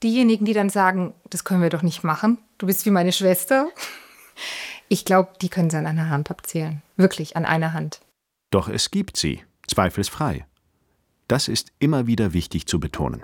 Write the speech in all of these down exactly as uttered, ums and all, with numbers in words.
diejenigen, die dann sagen, das können wir doch nicht machen, du bist wie meine Schwester, ich glaube, die können sie an einer Hand abzählen. Wirklich, an einer Hand. Doch es gibt sie, zweifelsfrei. Das ist immer wieder wichtig zu betonen.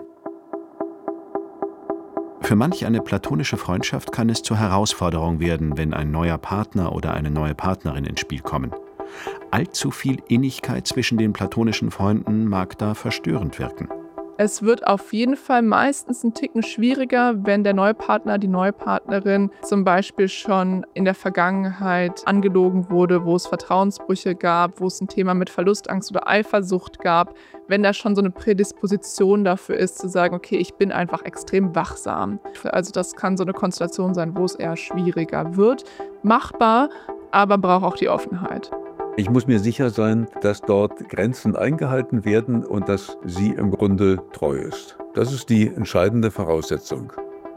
Für manch eine platonische Freundschaft kann es zur Herausforderung werden, wenn ein neuer Partner oder eine neue Partnerin ins Spiel kommen. Allzu viel Innigkeit zwischen den platonischen Freunden mag da verstörend wirken. Es wird auf jeden Fall meistens ein Ticken schwieriger, wenn der neue Partner, die neue Partnerin zum Beispiel schon in der Vergangenheit angelogen wurde, wo es Vertrauensbrüche gab, wo es ein Thema mit Verlustangst oder Eifersucht gab. Wenn da schon so eine Prädisposition dafür ist, zu sagen, okay, ich bin einfach extrem wachsam. Also das kann so eine Konstellation sein, wo es eher schwieriger wird. Machbar, aber braucht auch die Offenheit. Ich muss mir sicher sein, dass dort Grenzen eingehalten werden und dass sie im Grunde treu ist. Das ist die entscheidende Voraussetzung.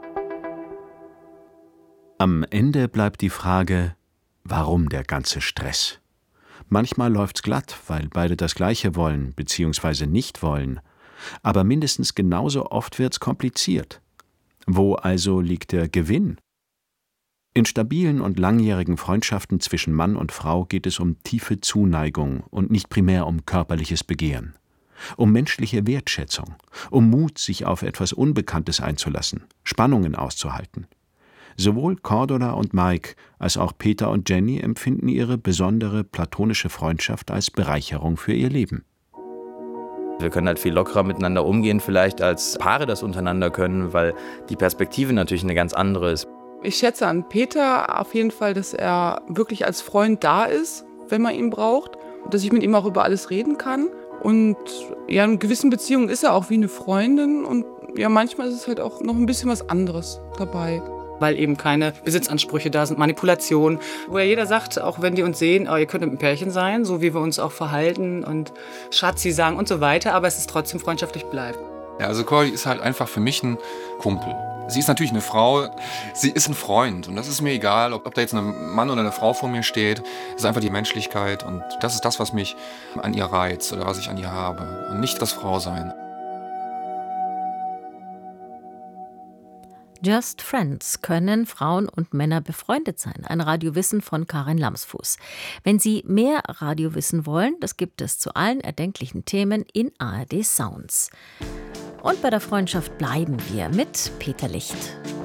Am Ende bleibt die Frage, warum der ganze Stress? Manchmal läuft's glatt, weil beide das Gleiche wollen bzw. nicht wollen. Aber mindestens genauso oft wird's kompliziert. Wo also liegt der Gewinn? In stabilen und langjährigen Freundschaften zwischen Mann und Frau geht es um tiefe Zuneigung und nicht primär um körperliches Begehren. Um menschliche Wertschätzung, um Mut, sich auf etwas Unbekanntes einzulassen, Spannungen auszuhalten. Sowohl Cordula und Mike als auch Peter und Jenny empfinden ihre besondere platonische Freundschaft als Bereicherung für ihr Leben. Wir können halt viel lockerer miteinander umgehen, vielleicht als Paare das untereinander können, weil die Perspektive natürlich eine ganz andere ist. Ich schätze an Peter auf jeden Fall, dass er wirklich als Freund da ist, wenn man ihn braucht. Dass ich mit ihm auch über alles reden kann. Und ja, in gewissen Beziehungen ist er auch wie eine Freundin. Und ja, manchmal ist es halt auch noch ein bisschen was anderes dabei. Weil eben keine Besitzansprüche da sind, Manipulation. Wo ja jeder sagt, auch wenn die uns sehen, oh, ihr könnt ein Pärchen sein, so wie wir uns auch verhalten und Schatzi sagen und so weiter. Aber es ist trotzdem freundschaftlich bleibt. Ja, also Cordy ist halt einfach für mich ein Kumpel. Sie ist natürlich eine Frau, sie ist ein Freund und das ist mir egal, ob, ob da jetzt ein Mann oder eine Frau vor mir steht. Es ist einfach die Menschlichkeit und das ist das, was mich an ihr reizt oder was ich an ihr habe und nicht das Frausein. Just Friends können Frauen und Männer befreundet sein. Ein Radiowissen von Karin Lamsfuß. Wenn Sie mehr Radiowissen wollen, das gibt es zu allen erdenklichen Themen in A R D Sounds. Und bei der Freundschaft bleiben wir mit Peter Licht.